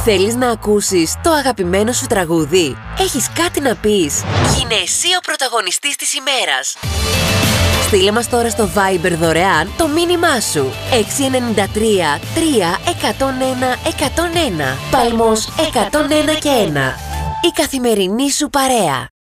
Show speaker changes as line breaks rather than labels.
Θέλεις να ακούσεις το αγαπημένο σου τραγούδι? Έχεις κάτι να πεις? Γίνε εσύ ο πρωταγωνιστής της ημέρας. Στείλε μας τώρα στο Viber δωρεάν το μήνυμά σου. 693 3 101 101. Παλμός 101 και 1. Η καθημερινή σου παρέα.